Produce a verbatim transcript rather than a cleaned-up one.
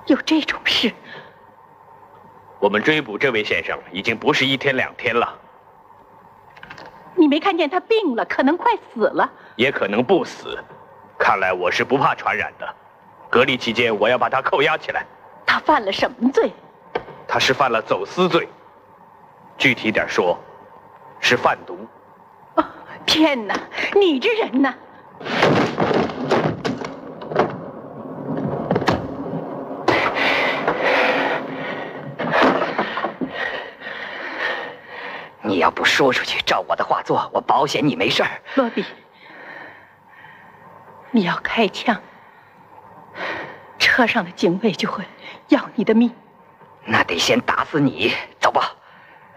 有这种事？ 我们追捕这位先生已经不是一天两天了。 你没看见他病了，可能快死了， 也可能不死。看来我是不怕传染的。隔离期间，我要把他扣押起来。 他犯了什么罪？ 他是犯了走私罪，具体点说，是贩毒。 哦，天哪！你这人呐！ 你要不说出去，照我的话做，我保险你没事儿。 罗比，你要开枪，车上的警卫就会要你的命。 那得先打死你，走吧。